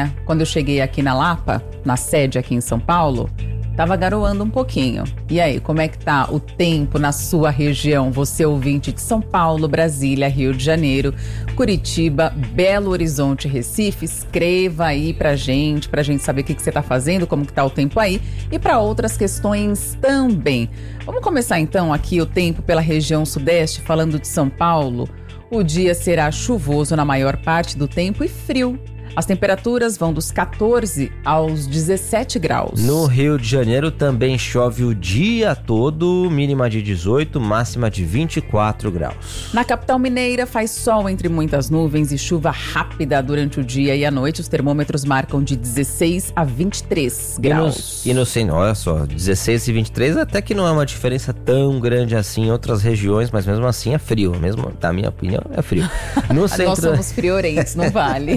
né? Quando eu cheguei aqui na Lapa, na sede aqui em São Paulo, tava garoando um pouquinho. E aí, como é que tá o tempo na sua região? Você ouvinte de São Paulo, Brasília, Rio de Janeiro, Curitiba, Belo Horizonte, Recife, escreva aí pra gente saber o que você tá fazendo, como que tá o tempo aí e para outras questões também. Vamos começar então aqui o tempo pela região sudeste, falando de São Paulo. O dia será chuvoso na maior parte do tempo e frio. As temperaturas vão dos 14 aos 17 graus. No Rio de Janeiro também chove o dia todo, mínima de 18, máxima de 24 graus. Na capital mineira faz sol entre muitas nuvens e chuva rápida durante o dia e à noite. Os termômetros marcam de 16 a 23 graus. E no centro, olha só, 16 e 23 até que não é uma diferença tão grande assim em outras regiões, mas mesmo assim é frio, mesmo na minha opinião é frio. No centro... Nós somos friorentos, não vale.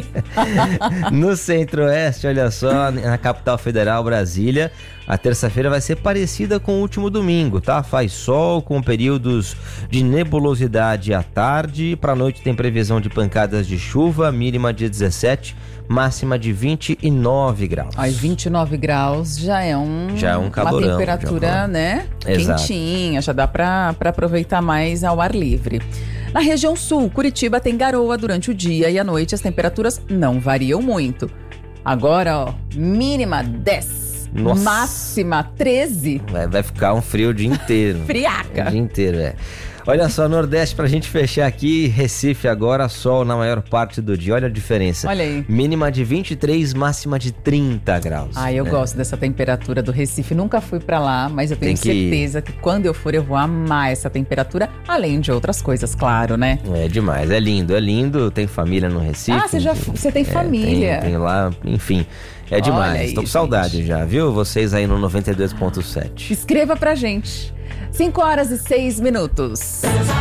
No centro-oeste, olha só, na capital federal, Brasília, a terça-feira vai ser parecida com o último domingo, tá? Faz sol com períodos de nebulosidade à tarde. Para a noite tem previsão de pancadas de chuva, mínima de 17, máxima de 29 graus. Ai, 29 graus já é um calorão, uma temperatura, né? Exato. Quentinha, já dá para aproveitar mais ao ar livre. Na região sul, Curitiba tem garoa durante o dia e à noite as temperaturas não variam muito. Agora, ó, mínima 10, nossa, máxima 13. Vai ficar um frio o dia inteiro. Friaca. O dia inteiro, Olha só, Nordeste, pra gente fechar aqui, Recife agora, sol na maior parte do dia, olha a diferença. Olha aí. Mínima de 23, máxima de 30 graus. Eu gosto dessa temperatura do Recife, nunca fui pra lá, mas eu tenho certeza que quando eu for eu vou amar essa temperatura, além de outras coisas, claro, né? É demais, é lindo, tem família no Recife. Você tem família. Tem lá, enfim... É demais, aí, tô com saudade já, viu? Vocês aí no 92.7. Escreva pra gente. 5 horas e 6 minutos.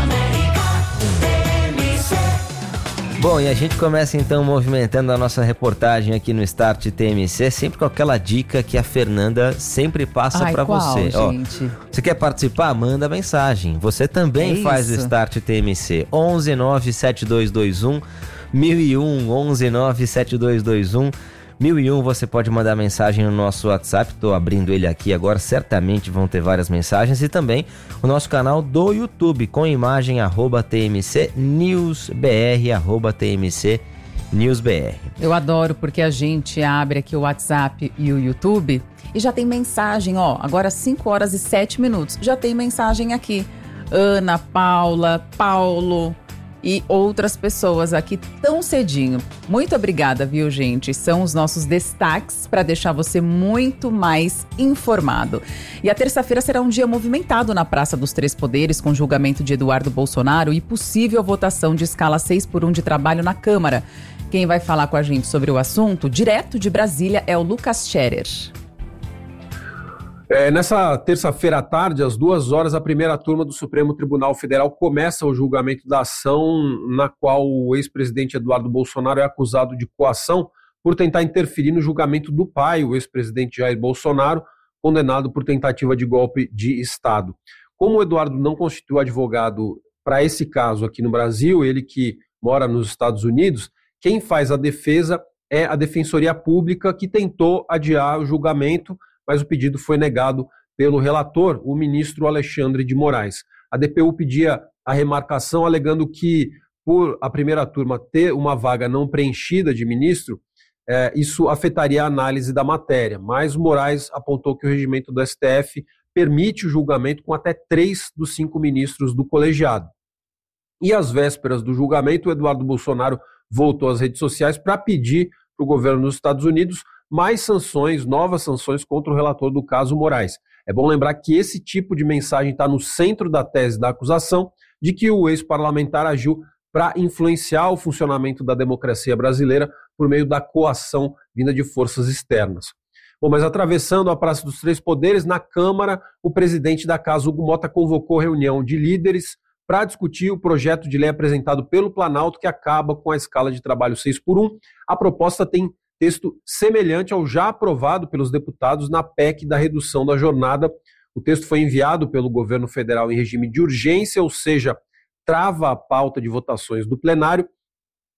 Bom, e a gente começa então movimentando a nossa reportagem aqui no Start TMC, sempre com aquela dica que a Fernanda sempre passa pra você. Gente? Você quer participar? Manda mensagem. Você também faz o Start TMC. 11 9 7221 1001, 11 9 7221 1001, você pode mandar mensagem no nosso WhatsApp, estou abrindo ele aqui agora, certamente vão ter várias mensagens, e também o nosso canal do YouTube, com imagem @TMC NewsBR, @TMC NewsBR. Eu adoro porque a gente abre aqui o WhatsApp e o YouTube e já tem mensagem, agora 5 horas e 7 minutos, já tem mensagem aqui. Ana, Paula, Paulo... e outras pessoas aqui tão cedinho. Muito obrigada, viu, gente? São os nossos destaques para deixar você muito mais informado. E a terça-feira será um dia movimentado na Praça dos Três Poderes, com julgamento de Eduardo Bolsonaro e possível votação de escala 6x1 de trabalho na Câmara. Quem vai falar com a gente sobre o assunto, direto de Brasília, é o Lucas Scherer. Nessa terça-feira à tarde, às 2 horas, a primeira turma do Supremo Tribunal Federal começa o julgamento da ação na qual o ex-presidente Eduardo Bolsonaro é acusado de coação por tentar interferir no julgamento do pai, o ex-presidente Jair Bolsonaro, condenado por tentativa de golpe de Estado. Como o Eduardo não constituiu advogado para esse caso aqui no Brasil, ele que mora nos Estados Unidos, quem faz a defesa é a Defensoria Pública, que tentou adiar o julgamento, mas o pedido foi negado pelo relator, o ministro Alexandre de Moraes. A DPU pedia a remarcação, alegando que, por a primeira turma ter uma vaga não preenchida de ministro, isso afetaria a análise da matéria. Mas o Moraes apontou que o regimento do STF permite o julgamento com até 3 dos 5 ministros do colegiado. E às vésperas do julgamento, o Eduardo Bolsonaro voltou às redes sociais para pedir para o governo dos Estados Unidos mais sanções, novas sanções contra o relator do caso Moraes. É bom lembrar que esse tipo de mensagem está no centro da tese da acusação de que o ex-parlamentar agiu para influenciar o funcionamento da democracia brasileira por meio da coação vinda de forças externas. Bom, mas atravessando a Praça dos Três Poderes, na Câmara, o presidente da Casa, Hugo Mota, convocou reunião de líderes para discutir o projeto de lei apresentado pelo Planalto que acaba com a escala de trabalho 6x1. A proposta tem texto semelhante ao já aprovado pelos deputados na PEC da redução da jornada. O texto foi enviado pelo governo federal em regime de urgência, ou seja, trava a pauta de votações do plenário,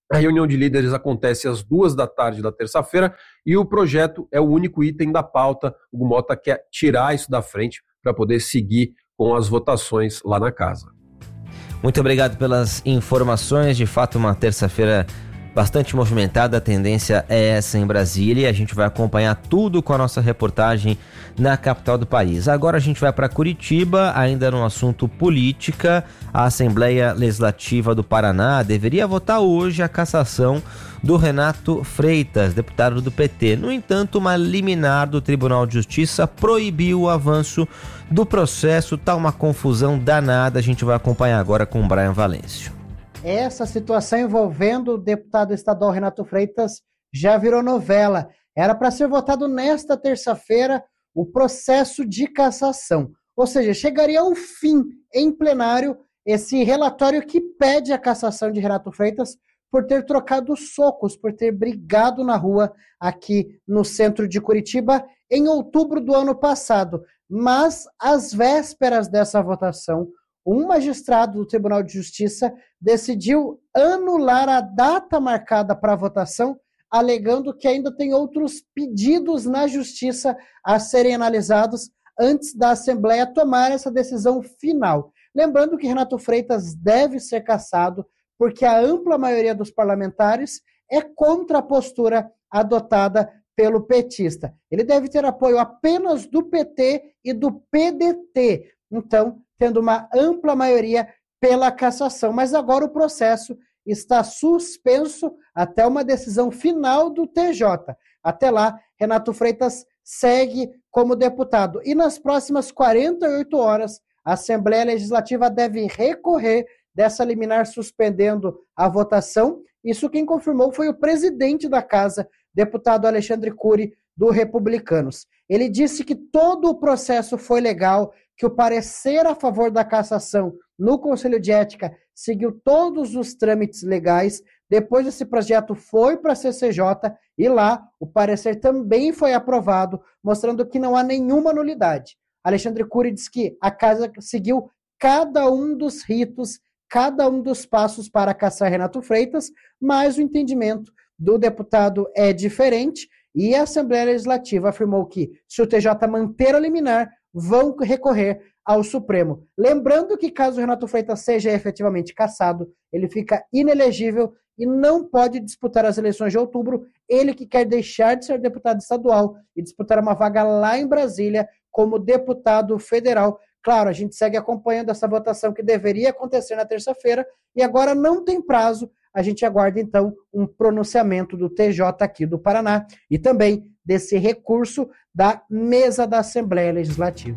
A reunião de líderes acontece às 14h da terça-feira e o projeto é o único item da pauta. O Mota quer tirar isso da frente para poder seguir com as votações lá na casa. Muito obrigado pelas informações. De fato, uma terça-feira bastante movimentada. A tendência é essa em Brasília e a gente vai acompanhar tudo com a nossa reportagem na capital do país. Agora a gente vai para Curitiba, ainda no assunto política. A Assembleia Legislativa do Paraná deveria votar hoje a cassação do Renato Freitas, deputado do PT. No entanto, uma liminar do Tribunal de Justiça proibiu o avanço do processo. Tá uma confusão danada. A gente vai acompanhar agora com o Brian Valêncio. Essa situação envolvendo o deputado estadual Renato Freitas já virou novela. Era para ser votado nesta terça-feira o processo de cassação. Ou seja, chegaria ao fim em plenário esse relatório que pede a cassação de Renato Freitas por ter trocado socos, por ter brigado na rua aqui no centro de Curitiba em outubro do ano passado. Mas, às vésperas dessa votação, um magistrado do Tribunal de Justiça decidiu anular a data marcada para a votação, alegando que ainda tem outros pedidos na Justiça a serem analisados antes da Assembleia tomar essa decisão final. Lembrando que Renato Freitas deve ser cassado porque a ampla maioria dos parlamentares é contra a postura adotada pelo petista. Ele deve ter apoio apenas do PT e do PDT. Então, tendo uma ampla maioria pela cassação. Mas agora o processo está suspenso até uma decisão final do TJ. Até lá, Renato Freitas segue como deputado. E nas próximas 48 horas, a Assembleia Legislativa deve recorrer dessa liminar suspendendo a votação. Isso quem confirmou foi o presidente da casa, deputado Alexandre Cury, do Republicanos. Ele disse que todo o processo foi legal, que o parecer a favor da cassação no Conselho de Ética seguiu todos os trâmites legais. Depois esse projeto foi para a CCJ e lá o parecer também foi aprovado, mostrando que não há nenhuma nulidade. Alexandre Cury diz que a casa seguiu cada um dos ritos, cada um dos passos para cassar Renato Freitas, mas o entendimento do deputado é diferente e a Assembleia Legislativa afirmou que, se o TJ manter a liminar, vão recorrer ao Supremo. Lembrando que, caso Renato Freitas seja efetivamente cassado, ele fica inelegível e não pode disputar as eleições de outubro. Ele que quer deixar de ser deputado estadual e disputar uma vaga lá em Brasília como deputado federal. Claro, a gente segue acompanhando essa votação que deveria acontecer na terça-feira e agora não tem prazo. A gente aguarda, então, um pronunciamento do TJ aqui do Paraná e também desse recurso da mesa da Assembleia Legislativa.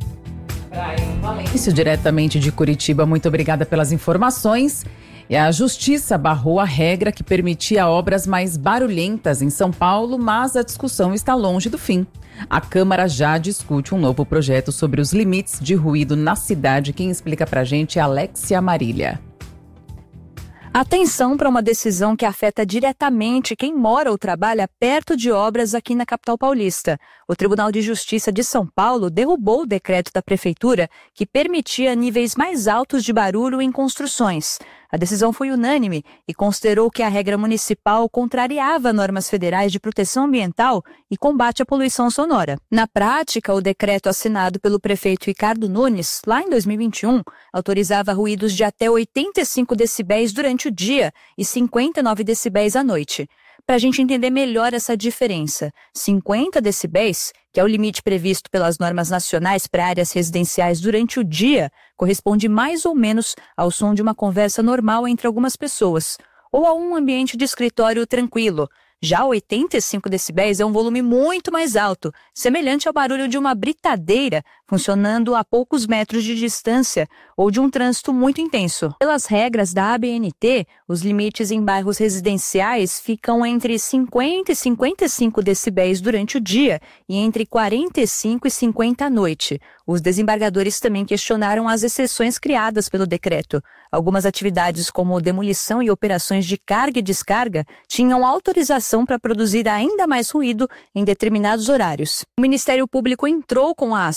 Isso diretamente de Curitiba, muito obrigada pelas informações. E a Justiça barrou a regra que permitia obras mais barulhentas em São Paulo, mas a discussão está longe do fim. A Câmara já discute um novo projeto sobre os limites de ruído na cidade. Quem explica pra gente é Alexia Marília. Atenção para uma decisão que afeta diretamente quem mora ou trabalha perto de obras aqui na capital paulista. O Tribunal de Justiça de São Paulo derrubou o decreto da Prefeitura que permitia níveis mais altos de barulho em construções. A decisão foi unânime e considerou que a regra municipal contrariava normas federais de proteção ambiental e combate à poluição sonora. Na prática, o decreto assinado pelo prefeito Ricardo Nunes, lá em 2021, autorizava ruídos de até 85 decibéis durante o dia e 59 decibéis à noite. Para a gente entender melhor essa diferença, 50 decibéis, que é o limite previsto pelas normas nacionais para áreas residenciais durante o dia, corresponde mais ou menos ao som de uma conversa normal entre algumas pessoas, ou a um ambiente de escritório tranquilo. Já 85 decibéis é um volume muito mais alto, semelhante ao barulho de uma britadeira funcionando a poucos metros de distância ou de um trânsito muito intenso. Pelas regras da ABNT, os limites em bairros residenciais ficam entre 50 e 55 decibéis durante o dia e entre 45 e 50 à noite. Os desembargadores também questionaram as exceções criadas pelo decreto. Algumas atividades, como demolição e operações de carga e descarga, tinham autorização para produzir ainda mais ruído em determinados horários. O Ministério Público entrou com a ação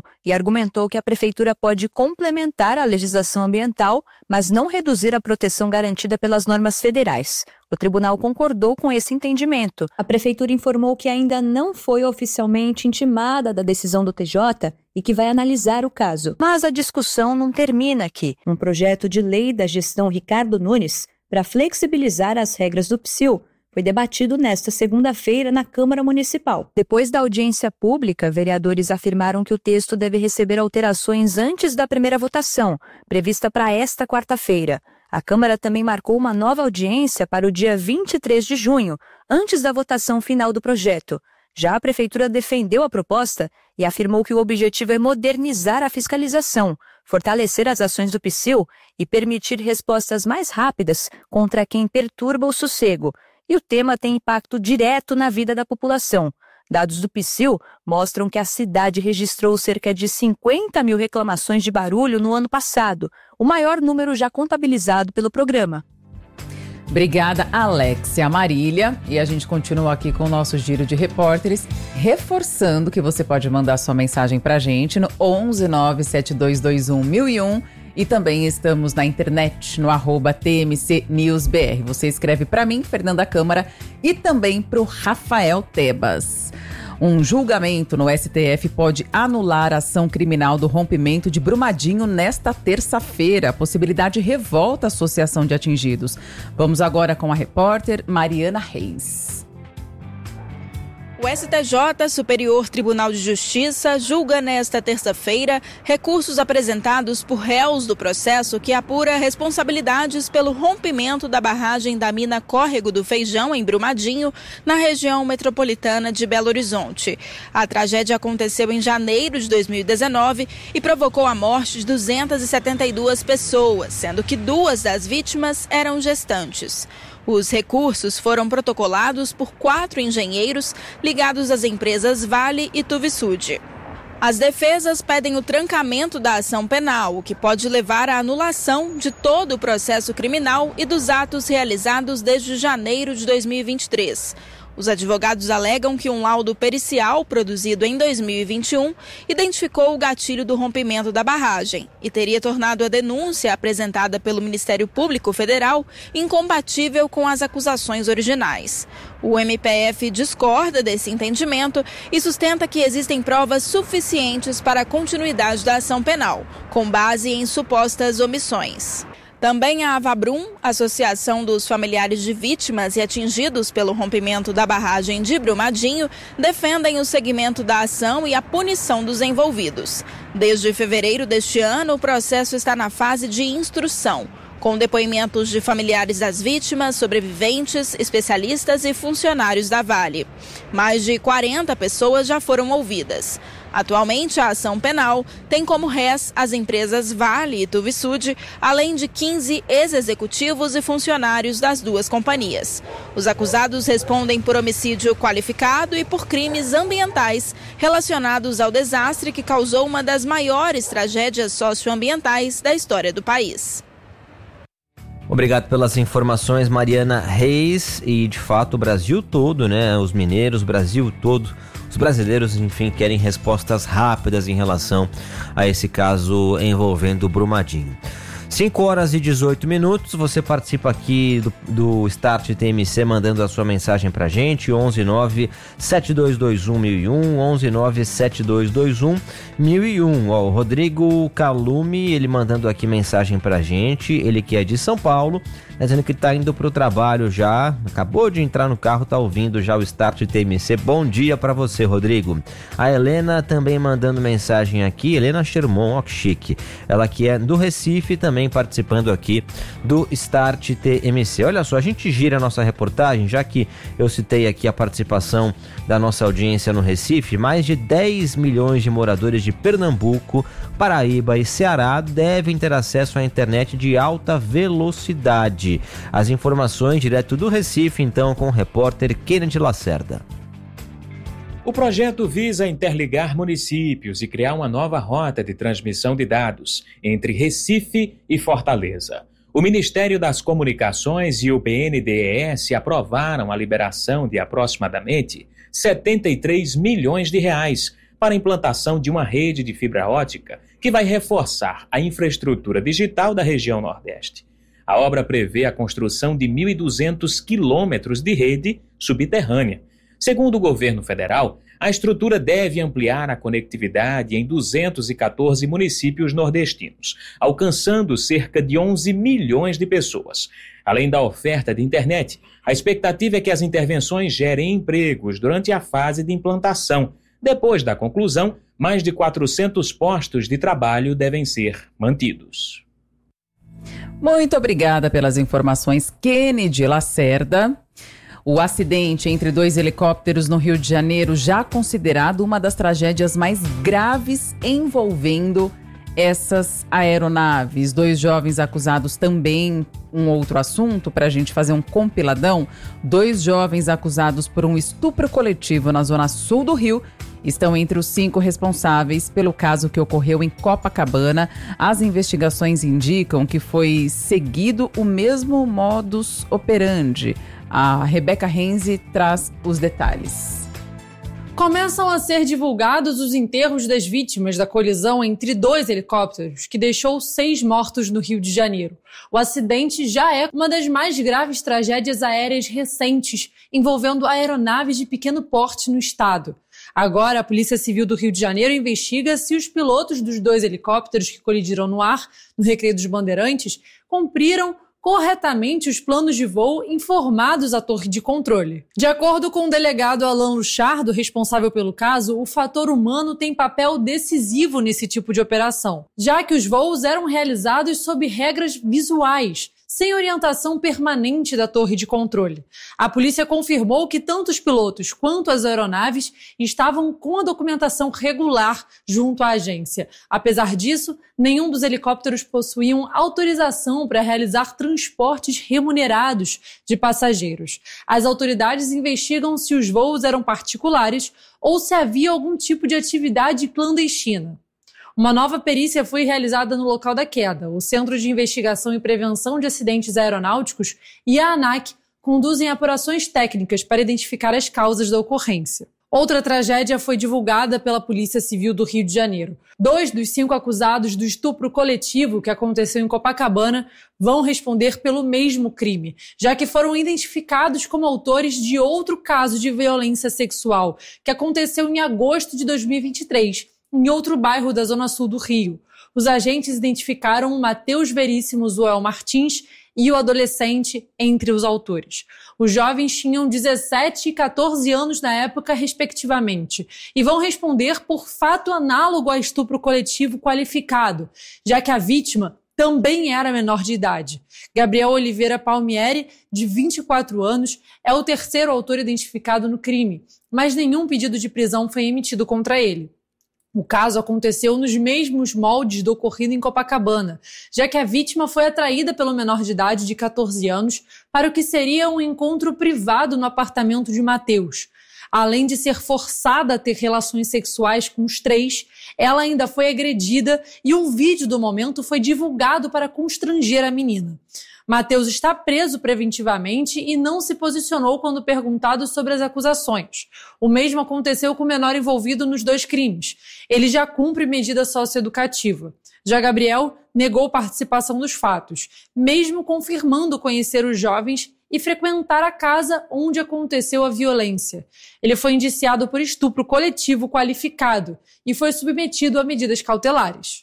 e argumentou que a Prefeitura pode complementar a legislação ambiental, mas não reduzir a proteção garantida pelas normas federais. O tribunal concordou com esse entendimento. A Prefeitura informou que ainda não foi oficialmente intimada da decisão do TJ e que vai analisar o caso. Mas a discussão não termina aqui. Um projeto de lei da gestão Ricardo Nunes para flexibilizar as regras do PSIL foi debatido nesta segunda-feira na Câmara Municipal. Depois da audiência pública, vereadores afirmaram que o texto deve receber alterações antes da primeira votação, prevista para esta quarta-feira. A Câmara também marcou uma nova audiência para o dia 23 de junho, antes da votação final do projeto. Já a Prefeitura defendeu a proposta e afirmou que o objetivo é modernizar a fiscalização, fortalecer as ações do PSIL e permitir respostas mais rápidas contra quem perturba o sossego. E o tema tem impacto direto na vida da população. Dados do PSIL mostram que a cidade registrou cerca de 50 mil reclamações de barulho no ano passado, o maior número já contabilizado pelo programa. Obrigada, Alexia Marília. E a gente continua aqui com o nosso giro de repórteres, reforçando que você pode mandar sua mensagem para a gente no 11972211001. E também estamos na internet, no @TMCNewsBR. Você escreve para mim, Fernanda Câmara, e também para o Rafael Tebas. Um julgamento no STF pode anular a ação criminal do rompimento de Brumadinho nesta terça-feira. A possibilidade revolta a Associação de Atingidos. Vamos agora com a repórter Mariana Reis. O STJ, Superior Tribunal de Justiça, julga nesta terça-feira recursos apresentados por réus do processo que apura responsabilidades pelo rompimento da barragem da mina Córrego do Feijão, em Brumadinho, na região metropolitana de Belo Horizonte. A tragédia aconteceu em janeiro de 2019 e provocou a morte de 272 pessoas, sendo que 2 das vítimas eram gestantes. Os recursos foram protocolados por 4 engenheiros ligados às empresas Vale e Tuvisud. As defesas pedem o trancamento da ação penal, o que pode levar à anulação de todo o processo criminal e dos atos realizados desde janeiro de 2023. Os advogados alegam que um laudo pericial produzido em 2021 identificou o gatilho do rompimento da barragem e teria tornado a denúncia apresentada pelo Ministério Público Federal incompatível com as acusações originais. O MPF discorda desse entendimento e sustenta que existem provas suficientes para a continuidade da ação penal, com base em supostas omissões. Também a Avabrum, Associação dos Familiares de Vítimas e Atingidos pelo Rompimento da Barragem de Brumadinho, defendem o segmento da ação e a punição dos envolvidos. Desde fevereiro deste ano, o processo está na fase de instrução, com depoimentos de familiares das vítimas, sobreviventes, especialistas e funcionários da Vale. Mais de 40 pessoas já foram ouvidas. Atualmente, a ação penal tem como réis as empresas Vale e Tuvisud, além de 15 ex-executivos e funcionários das 2 companhias. Os acusados respondem por homicídio qualificado e por crimes ambientais relacionados ao desastre que causou uma das maiores tragédias socioambientais da história do país. Obrigado pelas informações, Mariana Reis. E, de fato, o Brasil todo, né? Os mineiros, o Brasil todo, os brasileiros, enfim, querem respostas rápidas em relação a esse caso envolvendo o Brumadinho. 5h18, você participa aqui do Start TMC mandando a sua mensagem pra gente, 11972211001, 11972211001. Ó, o Rodrigo Calume, ele mandando aqui mensagem pra gente, ele que é de São Paulo, dizendo que tá indo pro trabalho já, acabou de entrar no carro, tá ouvindo já o Start TMC. Bom dia pra você, Rodrigo. A Helena também mandando mensagem aqui, Helena Sherman, ó que chique, ela que é do Recife, também participando aqui do Start TMC. Olha só, a gente gira a nossa reportagem, já que eu citei aqui a participação da nossa audiência no Recife. Mais de 10 milhões de moradores de Pernambuco, Paraíba e Ceará devem ter acesso à internet de alta velocidade. As informações direto do Recife, então, com o repórter Kennedy Lacerda. O projeto visa interligar municípios e criar uma nova rota de transmissão de dados entre Recife e Fortaleza. O Ministério das Comunicações e o BNDES aprovaram a liberação de aproximadamente R$ 73 milhões para a implantação de uma rede de fibra ótica que vai reforçar a infraestrutura digital da região Nordeste. A obra prevê a construção de 1.200 quilômetros de rede subterrânea. Segundo o governo federal, a estrutura deve ampliar a conectividade em 214 municípios nordestinos, alcançando cerca de 11 milhões de pessoas. Além da oferta de internet, a expectativa é que as intervenções gerem empregos durante a fase de implantação. Depois da conclusão, mais de 400 postos de trabalho devem ser mantidos. Muito obrigada pelas informações, Kennedy Lacerda. O acidente entre 2 helicópteros no Rio de Janeiro, já considerado uma das tragédias mais graves envolvendo essas aeronaves. 2 jovens acusados também, um outro assunto para a gente fazer um compiladão. 2 jovens acusados por um estupro coletivo na zona sul do Rio estão entre os 5 responsáveis pelo caso que ocorreu em Copacabana. As investigações indicam que foi seguido o mesmo modus operandi. A Rebeca Renzi traz os detalhes. Começam a ser divulgados os enterros das vítimas da colisão entre 2 helicópteros, que deixou 6 mortos no Rio de Janeiro. O acidente já é uma das mais graves tragédias aéreas recentes, envolvendo aeronaves de pequeno porte no estado. Agora, a Polícia Civil do Rio de Janeiro investiga se os pilotos dos 2 helicópteros que colidiram no ar, no Recreio dos Bandeirantes, cumpriram corretamente os planos de voo informados à torre de controle. De acordo com o delegado Alain Luchardo, responsável pelo caso, o fator humano tem papel decisivo nesse tipo de operação, já que os voos eram realizados sob regras visuais, sem orientação permanente da torre de controle. A polícia confirmou que tanto os pilotos quanto as aeronaves estavam com a documentação regular junto à agência. Apesar disso, nenhum dos helicópteros possuíam autorização para realizar transportes remunerados de passageiros. As autoridades investigam se os voos eram particulares ou se havia algum tipo de atividade clandestina. Uma nova perícia foi realizada no local da queda. O Centro de Investigação e Prevenção de Acidentes Aeronáuticos e a ANAC conduzem apurações técnicas para identificar as causas da ocorrência. Outra tragédia foi divulgada pela Polícia Civil do Rio de Janeiro. 2 dos 5 acusados do estupro coletivo que aconteceu em Copacabana vão responder pelo mesmo crime, já que foram identificados como autores de outro caso de violência sexual, que aconteceu em agosto de 2023, em outro bairro da zona sul do Rio. Os agentes identificaram o Matheus Veríssimo Zoel Martins e o adolescente entre os autores. Os jovens tinham 17 e 14 anos na época, respectivamente, e vão responder por fato análogo a estupro coletivo qualificado, já que a vítima também era menor de idade. Gabriel Oliveira Palmieri, de 24 anos, é o terceiro autor identificado no crime, mas nenhum pedido de prisão foi emitido contra ele. O caso aconteceu nos mesmos moldes do ocorrido em Copacabana, já que a vítima foi atraída pelo menor de idade de 14 anos para o que seria um encontro privado no apartamento de Matheus. Além de ser forçada a ter relações sexuais com os 3, ela ainda foi agredida e um vídeo do momento foi divulgado para constranger a menina. Matheus está preso preventivamente e não se posicionou quando perguntado sobre as acusações. O mesmo aconteceu com o menor envolvido nos 2 crimes. Ele já cumpre medida socioeducativa. Já Gabriel negou participação nos fatos, mesmo confirmando conhecer os jovens e frequentar a casa onde aconteceu a violência. Ele foi indiciado por estupro coletivo qualificado e foi submetido a medidas cautelares.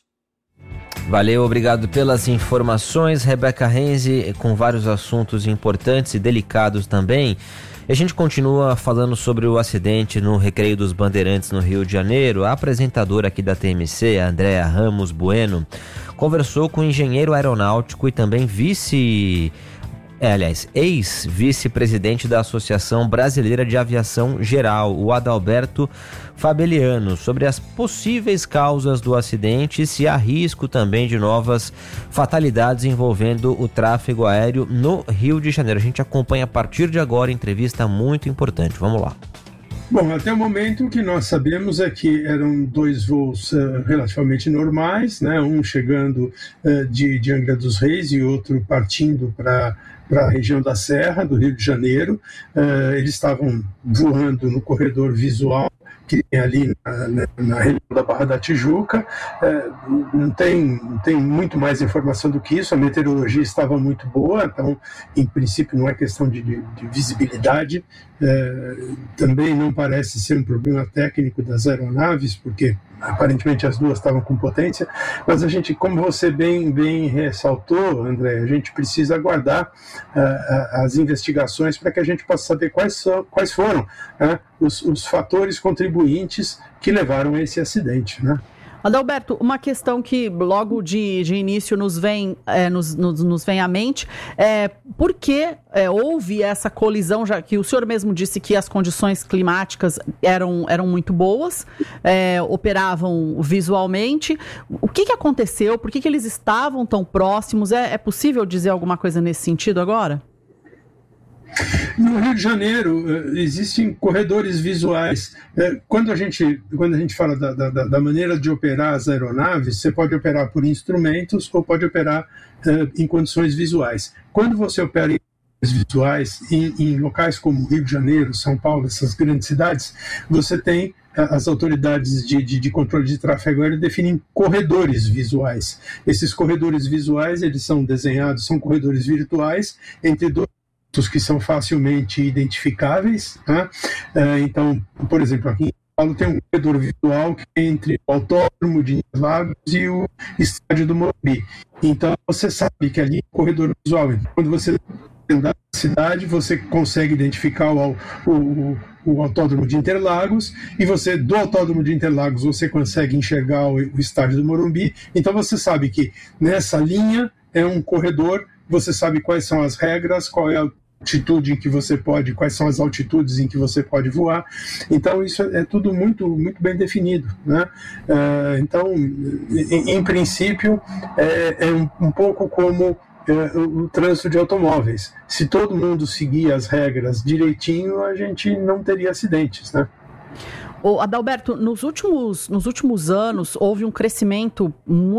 Valeu, obrigado pelas informações, Rebeca Renzi, com vários assuntos importantes e delicados também. E a gente continua falando sobre o acidente no Recreio dos Bandeirantes, no Rio de Janeiro. A apresentadora aqui da TMC, a Andréa Ramos Bueno, conversou com o engenheiro aeronáutico e também ex-vice-presidente da Associação Brasileira de Aviação Geral, o Adalberto Fabeliano, sobre as possíveis causas do acidente e se há risco também de novas fatalidades envolvendo o tráfego aéreo no Rio de Janeiro. A gente acompanha a partir de agora, entrevista muito importante. Vamos lá. Bom, até o momento o que nós sabemos é que eram 2 voos relativamente normais, né? Um chegando de Angra dos Reis e outro partindo para a região da Serra, do Rio de Janeiro. Eles estavam voando no corredor visual que tem ali na região da Barra da Tijuca. Não tem muito mais informação do que isso. A meteorologia estava muito boa, então, em princípio, não é questão de visibilidade. Também não parece ser um problema técnico das aeronaves, porque aparentemente as duas estavam com potência, mas a gente, como você bem ressaltou, André, a gente precisa aguardar as investigações para que a gente possa saber quais foram os fatores contribuintes que levaram a esse acidente, né? Adalberto, uma questão que logo de início nos vem à mente é por que houve essa colisão, já que o senhor mesmo disse que as condições climáticas eram muito boas, operavam visualmente. O que aconteceu? Por que eles estavam tão próximos? É possível dizer alguma coisa nesse sentido agora? No Rio de Janeiro existem corredores visuais. Quando a gente fala da maneira de operar as aeronaves, você pode operar por instrumentos ou pode operar em condições visuais. Quando você opera em condições visuais, em locais como Rio de Janeiro, São Paulo, essas grandes cidades, você tem as autoridades de controle de tráfego aéreo definem corredores visuais. Esses corredores visuais, eles são desenhados, são corredores virtuais entre dois que são facilmente identificáveis, né? Então, por exemplo, aqui em São Paulo tem um corredor visual que é entre o Autódromo de Interlagos e o Estádio do Morumbi. Então, você sabe que ali é um corredor visual. Então, quando você anda na cidade, você consegue identificar o Autódromo de Interlagos, e do Autódromo de Interlagos você consegue enxergar o Estádio do Morumbi. Então, você sabe que nessa linha é um corredor. Você sabe quais são as regras, qual é a altitude em que você pode, quais são as altitudes em que você pode voar. Então, isso é tudo muito, muito bem definido, né? Então, em princípio, é um pouco como o trânsito de automóveis. Se todo mundo seguir as regras direitinho, a gente não teria acidentes, né? Adalberto, nos últimos anos houve um crescimento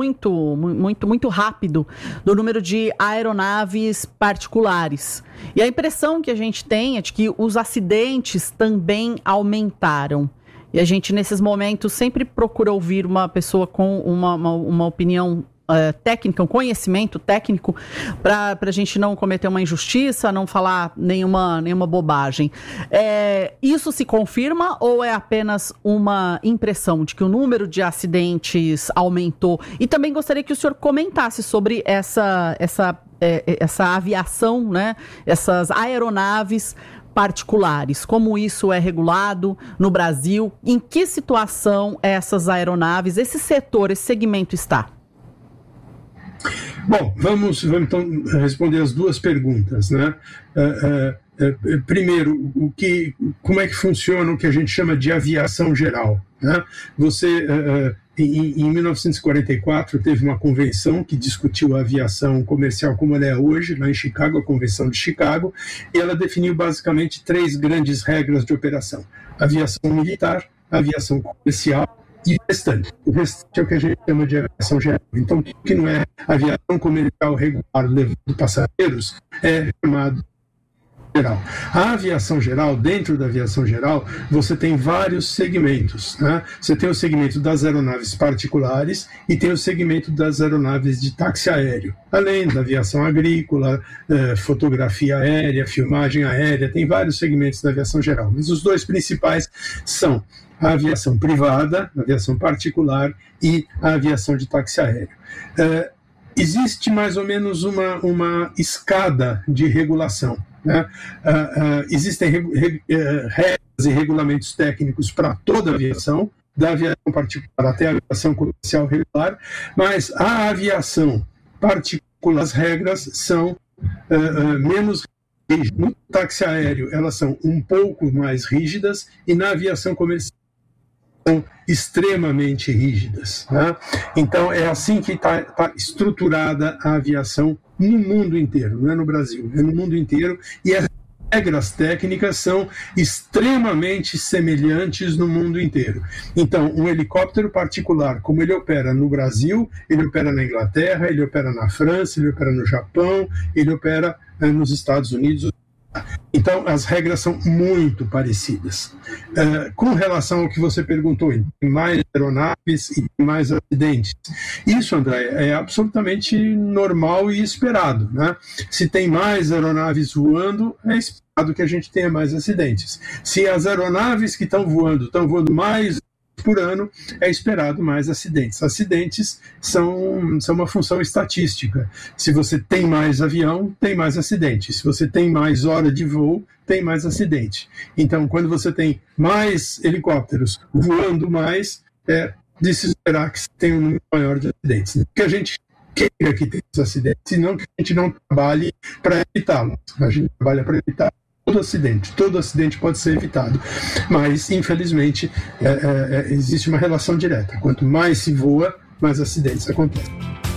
muito rápido do número de aeronaves particulares. E a impressão que a gente tem é de que os acidentes também aumentaram. E a gente, nesses momentos, sempre procura ouvir uma pessoa com uma opinião técnica, um conhecimento técnico, para a gente não cometer uma injustiça, não falar nenhuma bobagem. Isso se confirma ou é apenas uma impressão de que o número de acidentes aumentou? E também gostaria que o senhor comentasse sobre essa aviação, né? Essas aeronaves particulares, como isso é regulado no Brasil, em que situação essas aeronaves, esse setor, esse segmento está? Bom, vamos então responder as duas perguntas, né? Primeiro, como é que funciona o que a gente chama de aviação geral, né? Em 1944 teve uma convenção que discutiu a aviação comercial como ela é hoje, lá em Chicago, a Convenção de Chicago, e ela definiu basicamente 3 grandes regras de operação: aviação militar, aviação comercial e o restante é o que a gente chama de aviação geral. Então, o que não é aviação comercial regular levando passageiros é chamado geral. A aviação geral, dentro da aviação geral, você tem vários segmentos, né? Você tem o segmento das aeronaves particulares e tem o segmento das aeronaves de táxi aéreo, além da aviação agrícola, fotografia aérea, filmagem aérea, tem vários segmentos da aviação geral, mas os 2 principais são a aviação privada, a aviação particular e a aviação de táxi aéreo. Existe mais ou menos uma escada de regulação, né? Existem regras e regulamentos técnicos para toda a aviação, da aviação particular até a aviação comercial regular, mas a aviação particular, as regras são menos rígidas. No táxi aéreo, elas são um pouco mais rígidas, e na aviação comercial são extremamente rígidas, né? Então, é assim que está estruturada a aviação no mundo inteiro, não é no Brasil, é no mundo inteiro, e as regras técnicas são extremamente semelhantes no mundo inteiro. Então, um helicóptero particular, como ele opera no Brasil, ele opera na Inglaterra, ele opera na França, ele opera no Japão, ele opera nos Estados Unidos. Então, as regras são muito parecidas. Com relação ao que você perguntou, tem mais aeronaves e mais acidentes. Isso, André, é absolutamente normal e esperado, né? Se tem mais aeronaves voando, é esperado que a gente tenha mais acidentes. Se as aeronaves que estão voando mais por ano, é esperado mais acidentes. Acidentes são uma função estatística. Se você tem mais avião, tem mais acidente. Se você tem mais hora de voo, tem mais acidente. Então, quando você tem mais helicópteros voando mais, é de se esperar que tem um número maior de acidentes. Não que a gente queira que tenha esses acidentes, senão que a gente não trabalhe para evitá-los. A gente trabalha para evitar todo acidente pode ser evitado, mas infelizmente existe uma relação direta. Quanto mais se voa, mais acidentes acontecem.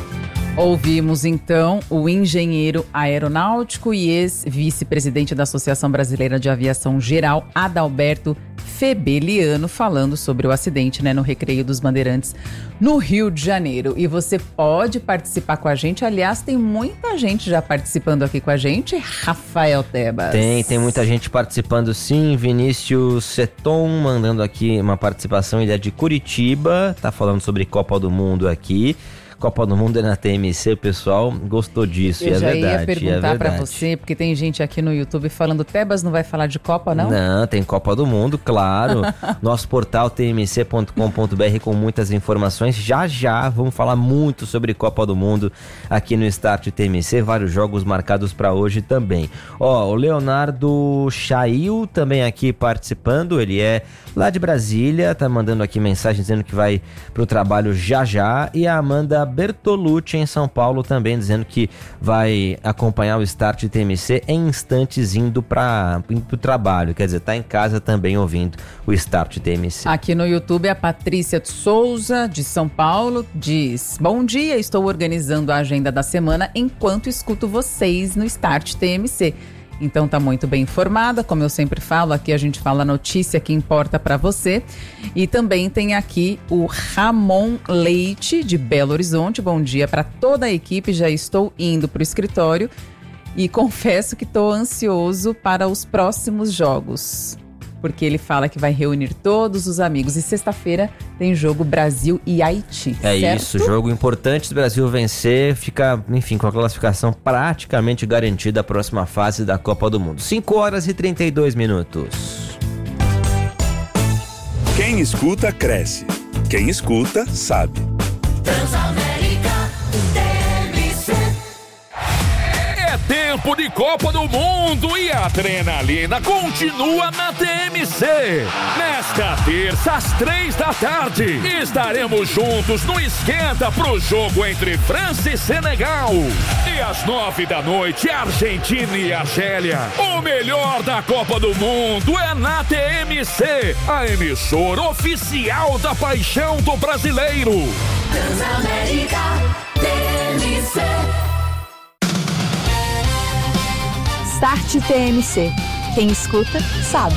Ouvimos então o engenheiro aeronáutico e ex-vice-presidente da Associação Brasileira de Aviação Geral, Adalberto Febeliano, falando sobre o acidente, no Recreio dos Bandeirantes, no Rio de Janeiro. E você pode participar com a gente. Aliás, tem muita gente já participando aqui com a gente. Rafael Tebas. Tem muita gente participando, sim. Vinícius Seton mandando aqui uma participação. Ele é de Curitiba, tá falando sobre Copa do Mundo aqui. Copa do Mundo é na TMC, o pessoal gostou disso, eu é verdade. Eu já ia perguntar pra você, porque tem gente aqui no YouTube falando, Tebas não vai falar de Copa, não? Não, tem Copa do Mundo, claro. Nosso portal tmc.com.br com muitas informações. Já vamos falar muito sobre Copa do Mundo aqui no Start TMC, vários jogos marcados pra hoje também. O Leonardo Chail também aqui participando, ele é lá de Brasília, tá mandando aqui mensagem dizendo que vai pro trabalho já, e a Amanda Bertolucci em São Paulo também dizendo que vai acompanhar o Start TMC em instantes indo pro trabalho, quer dizer, tá em casa também ouvindo o Start TMC. Aqui no YouTube a Patrícia de Souza de São Paulo diz: bom dia, estou organizando a agenda da semana enquanto escuto vocês no Start TMC. Então tá muito bem informada, como eu sempre falo, aqui a gente fala a notícia que importa para você. E também tem aqui o Ramon Leite, de Belo Horizonte. Bom dia para toda a equipe, já estou indo para o escritório e confesso que estou ansioso para os próximos jogos. Porque ele fala que vai reunir todos os amigos. E sexta-feira tem jogo Brasil e Haiti, É certo? isso, jogo importante. Se o Brasil vencer, fica, enfim, com a classificação praticamente garantida a próxima fase da Copa do Mundo. 5h32. Quem escuta, cresce. Quem escuta, sabe. Tempo de Copa do Mundo e a adrenalina continua na TMC. Nesta terça, às 15h, estaremos juntos no Esquenta pro jogo entre França e Senegal. E às 21h, Argentina e Argélia. O melhor da Copa do Mundo é na TMC, a emissora oficial da paixão do brasileiro. Transamérica TMC. Start TMC. Quem escuta, sabe.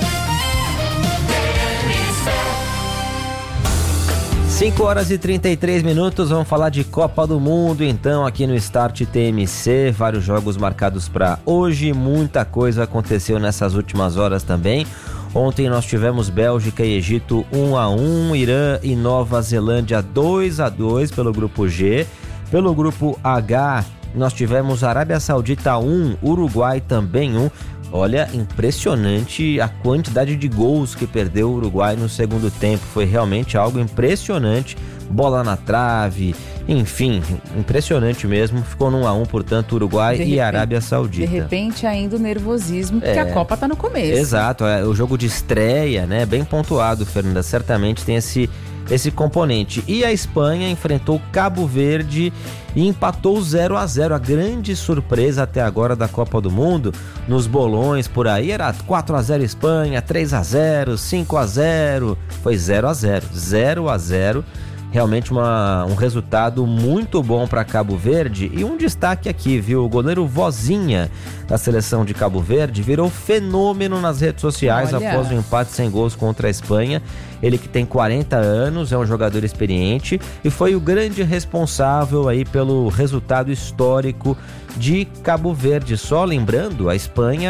5h33, vamos falar de Copa do Mundo, então, aqui no Start TMC, vários jogos marcados para hoje, muita coisa aconteceu nessas últimas horas também. Ontem nós tivemos Bélgica e Egito 1-1, Irã e Nova Zelândia 2-2 pelo grupo G. Pelo grupo H, nós tivemos Arábia Saudita 1, Uruguai também 1. Olha, impressionante a quantidade de gols que perdeu o Uruguai no segundo tempo. Foi realmente algo impressionante. Bola na trave, enfim, impressionante mesmo. Ficou no 1-1, portanto, Uruguai e Arábia Saudita. De repente, ainda o nervosismo, porque a Copa tá no começo. Exato, o jogo de estreia, né? Bem pontuado, Fernanda. Certamente tem esse componente. E a Espanha enfrentou Cabo Verde e empatou 0-0. A grande surpresa até agora da Copa do Mundo, nos bolões por aí, era 4-0 Espanha, 3-0, 5-0, foi 0-0. 0-0 Realmente um resultado muito bom para Cabo Verde. E um destaque aqui, viu? O goleiro Vozinha, da seleção de Cabo Verde, virou fenômeno nas redes sociais após o empate sem gols contra a Espanha. Ele que tem 40 anos, é um jogador experiente e foi o grande responsável aí pelo resultado histórico de Cabo Verde. Só lembrando, a Espanha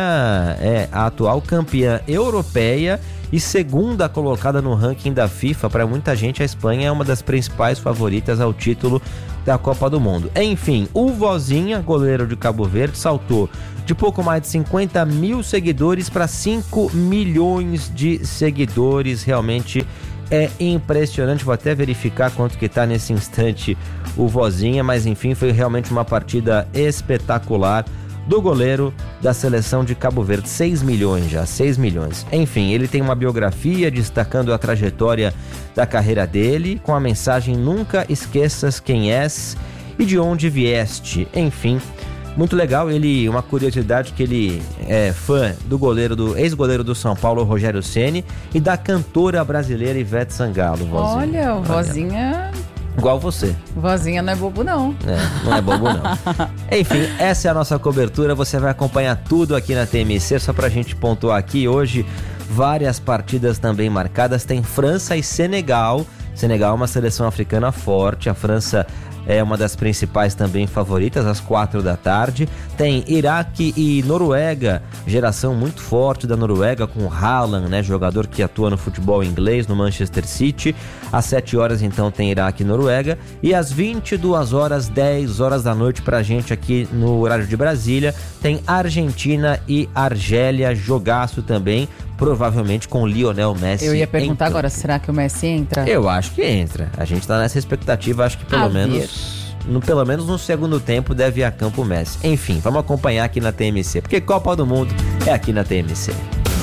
é a atual campeã europeia e segunda colocada no ranking da FIFA. Para muita gente, a Espanha é uma das principais favoritas ao título da Copa do Mundo. Enfim, o Vozinha, goleiro de Cabo Verde, saltou de pouco mais de 50 mil seguidores para 5 milhões de seguidores. Realmente é impressionante. Vou até verificar quanto que está nesse instante o Vozinha, mas enfim, foi realmente uma partida espetacular do goleiro da seleção de Cabo Verde. 6 milhões já, 6 milhões. Enfim, ele tem uma biografia destacando a trajetória da carreira dele, com a mensagem: nunca esqueças quem és e de onde vieste. Enfim, muito legal. Ele, uma curiosidade, que ele é fã do ex-goleiro do São Paulo, Rogério Ceni, e da cantora brasileira Ivete Sangalo. Vozinha. Olha, o Vozinha... Igual você. Vozinha não é bobo, não. Não é bobo, não. Enfim, essa é a nossa cobertura. Você vai acompanhar tudo aqui na TMC. Só pra gente pontuar aqui, hoje, várias partidas também marcadas. Tem França e Senegal. Senegal é uma seleção africana forte. A França é uma das principais também favoritas, às 4 da tarde. Tem Iraque e Noruega, geração muito forte da Noruega, com Haaland, né, jogador que atua no futebol inglês, no Manchester City. Às 7 horas, então, tem Iraque e Noruega. E às 22 horas, 10 horas da noite, pra gente aqui no horário de Brasília, tem Argentina e Argélia, jogaço também, provavelmente com Lionel Messi. Eu ia perguntar agora, será que o Messi entra? Eu acho que entra. A gente tá nessa expectativa, acho que pelo menos no segundo tempo deve ir a campo o Messi. Enfim, vamos acompanhar aqui na TMC, porque Copa do Mundo é aqui na TMC.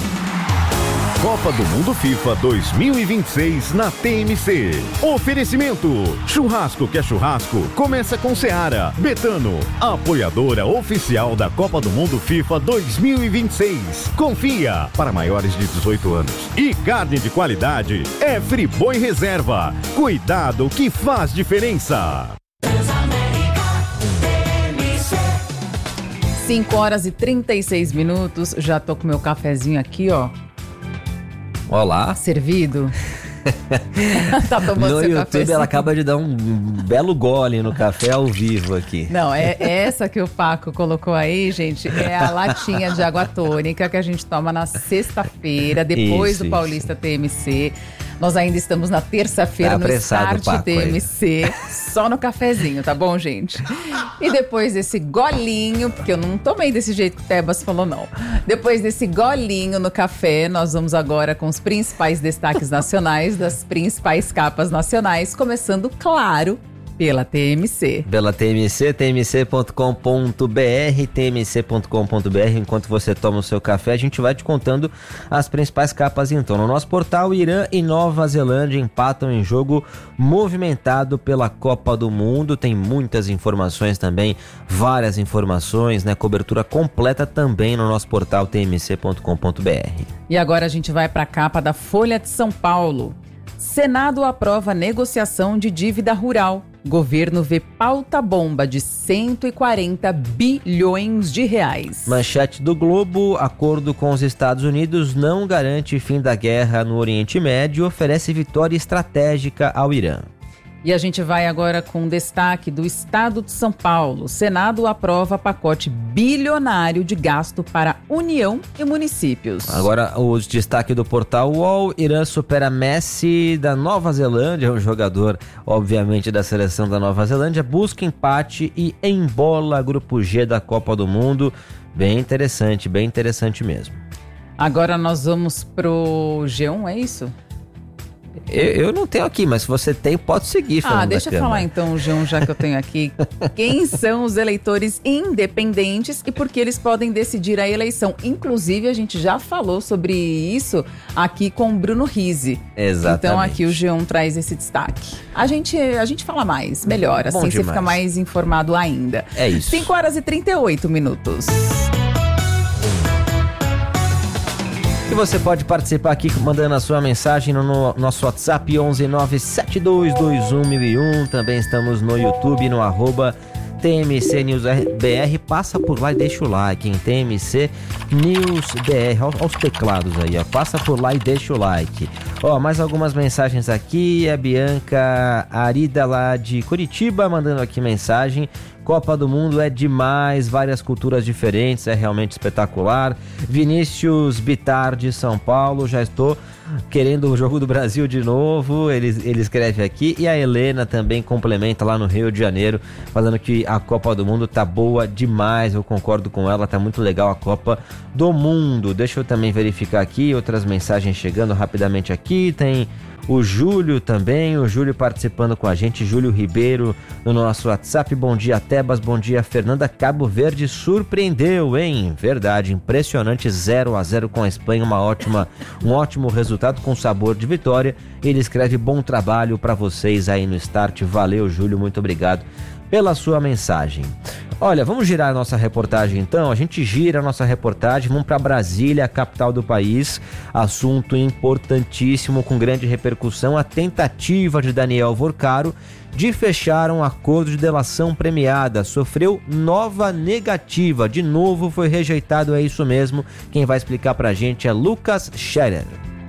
Copa do Mundo FIFA 2026 na TMC. Oferecimento: churrasco que é churrasco, começa com Seara. Betano, apoiadora oficial da Copa do Mundo FIFA 2026. Confia, para maiores de 18 anos. E carne de qualidade é Friboi Reserva. Cuidado que faz diferença. 5 horas e 36 minutos. Já tô com meu cafezinho aqui, ó. Olá. Servido. Tá tomando no seu YouTube cafezinho. Ela acaba de dar um belo gole no café ao vivo aqui. Não, é essa que o Paco colocou aí, gente, é a latinha de água tônica que a gente toma na sexta-feira, depois do Paulista TMC. Nós ainda estamos na terça-feira no Start Paco, TMC, só no cafezinho, tá bom, gente? E depois desse golinho, porque eu não tomei desse jeito que o Tebas falou, não. Depois desse golinho no café, nós vamos agora com os principais destaques nacionais, das principais capas nacionais, começando, claro, pela TMC. Pela TMC, tmc.com.br, tmc.com.br. Enquanto você toma o seu café, a gente vai te contando as principais capas. Então, no nosso portal, Irã e Nova Zelândia empatam em jogo movimentado pela Copa do Mundo. Tem muitas informações também, várias informações, né? Cobertura completa também no nosso portal, tmc.com.br. E agora a gente vai para a capa da Folha de São Paulo. Senado aprova negociação de dívida rural. Governo vê pauta-bomba de 140 bilhões de reais. Manchete do Globo: acordo com os Estados Unidos não garante fim da guerra no Oriente Médio e oferece vitória estratégica ao Irã. E a gente vai agora com destaque do Estado de São Paulo. Senado aprova pacote bilionário de gasto para União e municípios. Agora, o destaque do portal UOL: Irã supera Messi da Nova Zelândia, um jogador, obviamente, da seleção da Nova Zelândia, busca empate e embola grupo G da Copa do Mundo. Bem interessante mesmo. Agora nós vamos pro G1, é isso? Eu não tenho aqui, mas se você tem, pode seguir. Deixa eu falar então, João, já que eu tenho aqui. Quem são os eleitores independentes e por que eles podem decidir a eleição? Inclusive, a gente já falou sobre isso aqui com o Bruno Rizzi. Exatamente. Então aqui o G1 traz esse destaque. A gente fala mais, melhor, assim você fica mais informado ainda. É isso. 5 horas e 38 minutos. você pode participar aqui mandando a sua mensagem no nosso WhatsApp 11972211001. Também estamos no YouTube, no @TMC News BR. Passa por lá e deixa o like, hein? TMC News BR, aos teclados aí, ó. Passa por lá e deixa o like. Ó, mais algumas mensagens aqui. A Bianca Arida lá de Curitiba mandando aqui mensagem. Copa do Mundo é demais, várias culturas diferentes, é realmente espetacular. Vinícius Bitar de São Paulo, já estou querendo o jogo do Brasil de novo, ele escreve aqui. E a Helena também complementa lá no Rio de Janeiro, falando que a Copa do Mundo tá boa demais, eu concordo com ela, tá muito legal a Copa do Mundo. Deixa eu também verificar aqui, outras mensagens chegando rapidamente aqui, tem o Júlio também, o Júlio participando com a gente, Júlio Ribeiro no nosso WhatsApp. Bom dia, Tebas, bom dia, Fernanda. Cabo Verde surpreendeu, hein? Verdade, impressionante, 0-0 com a Espanha, um ótimo resultado com sabor de vitória. Ele escreve: bom trabalho para vocês aí no Start. Valeu, Júlio, muito obrigado pela sua mensagem. Olha, vamos girar a nossa reportagem então. A gente gira a nossa reportagem, vamos para Brasília, a capital do país. Assunto importantíssimo, com grande repercussão, a tentativa de Daniel Vorcaro de fechar um acordo de delação premiada. Sofreu nova negativa, de novo foi rejeitado, é isso mesmo. Quem vai explicar pra gente é Lucas Scherer.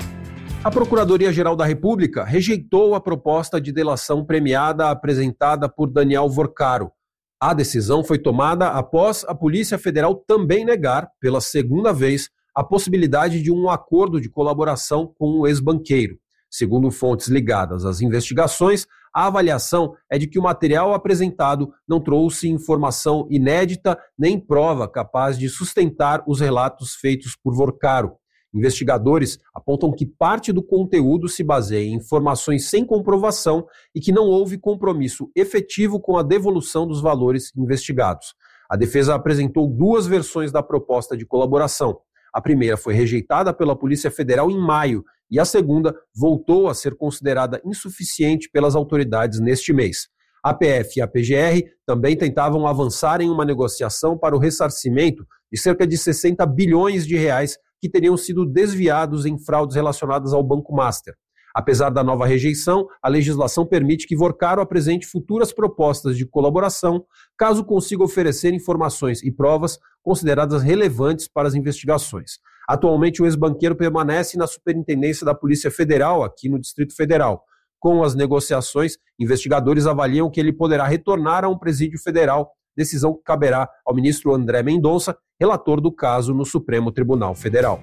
A Procuradoria-Geral da República rejeitou a proposta de delação premiada apresentada por Daniel Vorcaro. A decisão foi tomada após a Polícia Federal também negar, pela segunda vez, a possibilidade de um acordo de colaboração com o ex-banqueiro. Segundo fontes ligadas às investigações, a avaliação é de que o material apresentado não trouxe informação inédita nem prova capaz de sustentar os relatos feitos por Vorcaro. Investigadores apontam que parte do conteúdo se baseia em informações sem comprovação e que não houve compromisso efetivo com a devolução dos valores investigados. A defesa apresentou duas versões da proposta de colaboração. A primeira foi rejeitada pela Polícia Federal em maio e a segunda voltou a ser considerada insuficiente pelas autoridades neste mês. A PF e a PGR também tentavam avançar em uma negociação para o ressarcimento de cerca de 60 bilhões de reais que teriam sido desviados em fraudes relacionadas ao Banco Master. Apesar da nova rejeição, a legislação permite que Vorcaro apresente futuras propostas de colaboração, caso consiga oferecer informações e provas consideradas relevantes para as investigações. Atualmente, o ex-banqueiro permanece na Superintendência da Polícia Federal, aqui no Distrito Federal. Com as negociações, investigadores avaliam que ele poderá retornar a um presídio federal, decisão que caberá ao ministro André Mendonça, relator do caso no Supremo Tribunal Federal.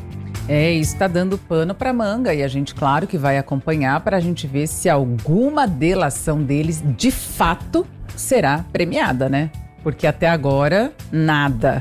Está dando pano para manga e a gente, claro, que vai acompanhar para a gente ver se alguma delação deles, de fato, será premiada, né? Porque até agora, nada.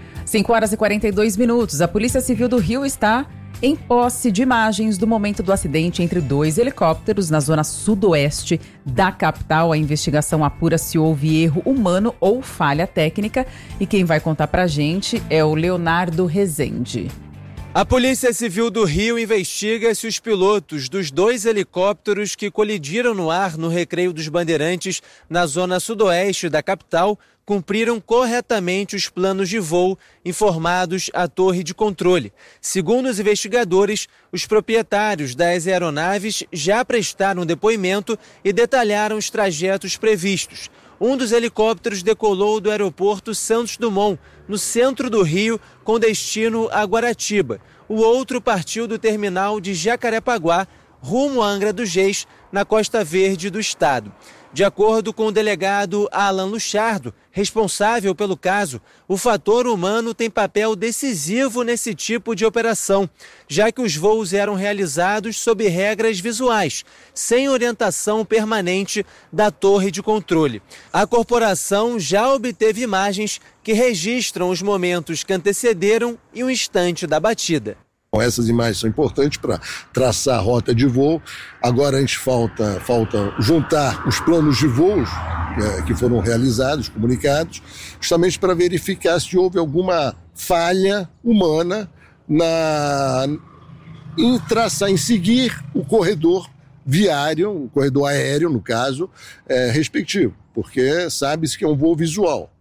5h42. A Polícia Civil do Rio está em posse de imagens do momento do acidente entre dois helicópteros na zona sudoeste da capital. A investigação apura se houve erro humano ou falha técnica. E quem vai contar pra gente é o Leonardo Rezende. A Polícia Civil do Rio investiga se os pilotos dos dois helicópteros que colidiram no ar no Recreio dos Bandeirantes, na zona sudoeste da capital, cumpriram corretamente os planos de voo informados à torre de controle. Segundo os investigadores, os proprietários das aeronaves já prestaram depoimento e detalharam os trajetos previstos. Um dos helicópteros decolou do aeroporto Santos Dumont, no centro do Rio, com destino a Guaratiba. O outro partiu do terminal de Jacarepaguá, rumo a Angra dos Reis, na Costa Verde do estado. De acordo com o delegado Alan Luchardo, responsável pelo caso, o fator humano tem papel decisivo nesse tipo de operação, já que os voos eram realizados sob regras visuais, sem orientação permanente da torre de controle. A corporação já obteve imagens que registram os momentos que antecederam e o instante da batida. Essas imagens são importantes para traçar a rota de voo. Agora a gente falta juntar os planos de voos que foram realizados, comunicados, justamente para verificar se houve alguma falha humana em seguir o corredor viário, o corredor aéreo, no caso, respectivo, porque sabe-se que é um voo visual.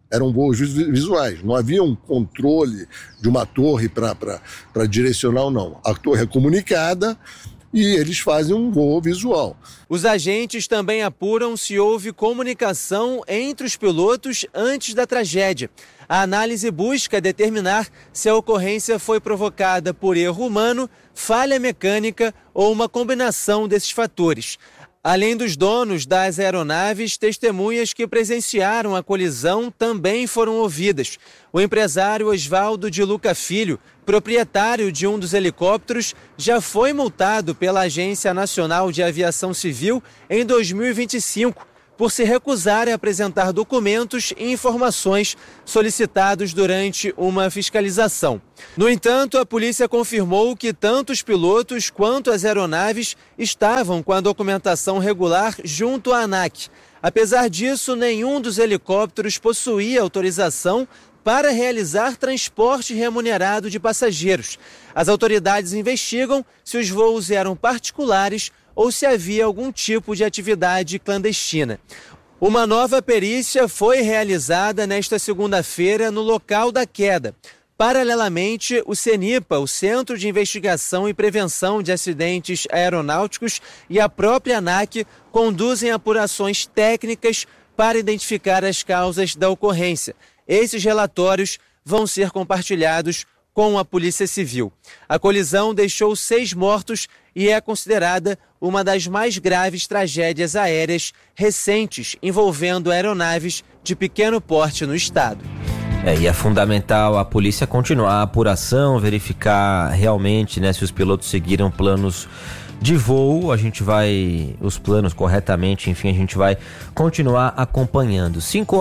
Eram voos visuais, não havia um controle de uma torre para direcionar ou não. A torre é comunicada e eles fazem um voo visual. Os agentes também apuram se houve comunicação entre os pilotos antes da tragédia. A análise busca determinar se a ocorrência foi provocada por erro humano, falha mecânica ou uma combinação desses fatores. Além dos donos das aeronaves, testemunhas que presenciaram a colisão também foram ouvidas. O empresário Osvaldo de Luca Filho, proprietário de um dos helicópteros, já foi multado pela Agência Nacional de Aviação Civil em 2025 por se recusar a apresentar documentos e informações solicitados durante uma fiscalização. No entanto, a polícia confirmou que tanto os pilotos quanto as aeronaves estavam com a documentação regular junto à ANAC. Apesar disso, nenhum dos helicópteros possuía autorização para realizar transporte remunerado de passageiros. As autoridades investigam se os voos eram particulares ou se havia algum tipo de atividade clandestina. Uma nova perícia foi realizada nesta segunda-feira no local da queda. Paralelamente, o CENIPA, o Centro de Investigação e Prevenção de Acidentes Aeronáuticos, e a própria ANAC conduzem apurações técnicas para identificar as causas da ocorrência. Esses relatórios vão ser compartilhados com a Polícia Civil. A colisão deixou 6 mortos e é considerada uma das mais graves tragédias aéreas recentes envolvendo aeronaves de pequeno porte no estado. E é fundamental a polícia continuar a apuração, verificar realmente, se os pilotos seguiram planos de voo, os planos corretamente, enfim, a gente vai continuar acompanhando.